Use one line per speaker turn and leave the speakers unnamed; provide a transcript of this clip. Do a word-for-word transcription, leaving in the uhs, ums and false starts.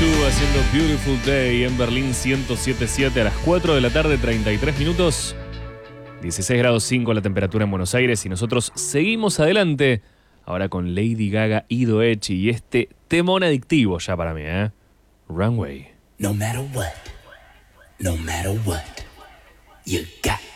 dos haciendo Beautiful Day en Berlín ciento siete punto siete a las cuatro de la tarde, treinta y tres minutos. dieciséis grados cinco la temperatura en Buenos Aires y nosotros seguimos adelante. Ahora con Lady Gaga y Doechii y este temón adictivo ya para mí, ¿eh? Runway.
No matter what, no matter what, you got